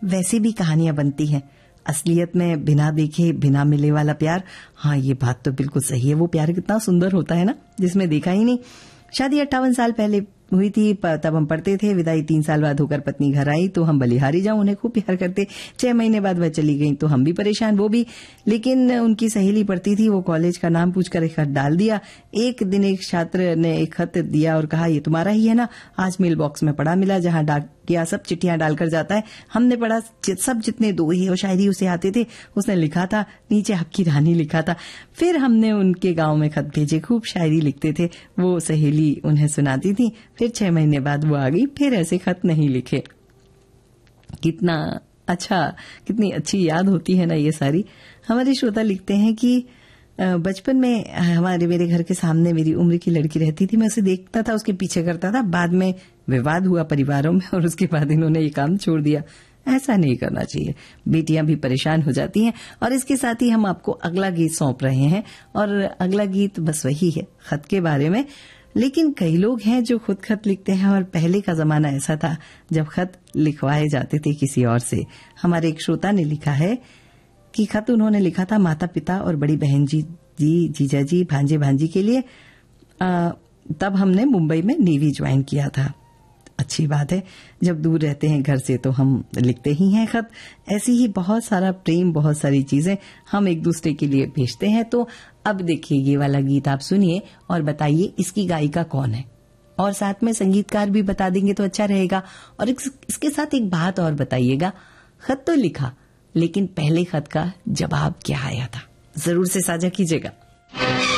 वैसे भी कहानियां बनती हैं। असलियत में बिना देखे बिना मिले वाला प्यार, हाँ ये बात तो बिल्कुल सही है। वो प्यार कितना सुंदर होता है ना, जिसमें देखा ही नहीं। शादी 58 साल पहले हुई थी, तब हम पढ़ते थे। विदाई 3 साल बाद होकर पत्नी घर आई तो हम बलिहारी जाऊं, उन्हें खूब प्यार करते। 6 महीने बाद वह चली गई तो हम भी परेशान, वो भी। लेकिन उनकी सहेली पढ़ती थी, वो कॉलेज का नाम पूछकर एक खत डाल दिया। एक दिन एक छात्र ने एक खत दिया और कहा, ये तुम्हारा ही है ना? आज मेल बॉक्स में पढ़ा मिला, जहां डाकिया सब चिट्ठियां डालकर जाता है। हमने पढ़ा, सब जितने दोहे और शायरी उसे आते थे उसने लिखा था, नीचे हक्की रानी लिखा था। फिर हमने उनके गांव में खत भेजे, खूब शायरी लिखते थे, वो सहेली उन्हें सुनाती थी। फिर 6 महीने बाद वो आ गई, फिर ऐसे खत नहीं लिखे। कितना अच्छा, कितनी अच्छी याद होती है ना ये सारी। हमारे श्रोता लिखते हैं कि बचपन में मेरे घर के सामने मेरी उम्र की लड़की रहती थी, मैं उसे देखता था, उसके पीछे करता था। बाद में विवाद हुआ परिवारों में और उसके बाद इन्होंने ये काम छोड़ दिया। ऐसा नहीं करना चाहिए, बेटियां भी परेशान हो जाती हैं। और इसके साथ ही हम आपको अगला गीत सौंप रहे हैं, और अगला गीत बस वही है, खत के बारे में। लेकिन कई लोग हैं जो खुद खत लिखते हैं, और पहले का जमाना ऐसा था जब खत लिखवाए जाते थे किसी और से। हमारे एक श्रोता ने लिखा है कि खत उन्होंने लिखा था माता पिता और बड़ी बहन जी, जीजा जी, भांजे भांजी के लिए। तब हमने मुंबई में नेवी ज्वाइन किया था। अच्छी बात है, जब दूर रहते हैं घर से तो हम लिखते ही हैं खत। ऐसी ही बहुत सारा प्रेम, बहुत सारी चीजें हम एक दूसरे के लिए भेजते हैं। तो अब देखिए ये वाला गीत आप सुनिए और बताइए इसकी गायिका कौन है, और साथ में संगीतकार भी बता देंगे तो अच्छा रहेगा। और इसके साथ एक बात और बताइएगा, खत तो लिखा, लेकिन पहले खत का जवाब क्या आया था, जरूर से साझा कीजिएगा।